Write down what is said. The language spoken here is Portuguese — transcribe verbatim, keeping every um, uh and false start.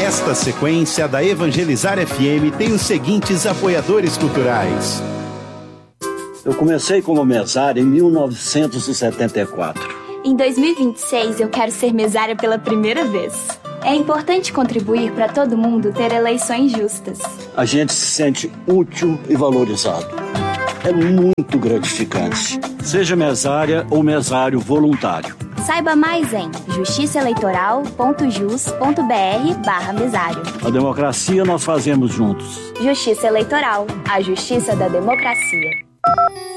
Esta sequência da Evangelizar F M tem os seguintes apoiadores culturais. Eu comecei como mesário em mil novecentos e setenta e quatro. Em dois mil e vinte e seis, eu quero ser mesária pela primeira vez. É importante contribuir para todo mundo ter eleições justas. A gente se sente útil e valorizado. É muito gratificante. Seja mesária ou mesário voluntário. Saiba mais em justiçaeleitoral.jus.br barra mesário. A democracia nós fazemos juntos. Justiça Eleitoral, a justiça da democracia.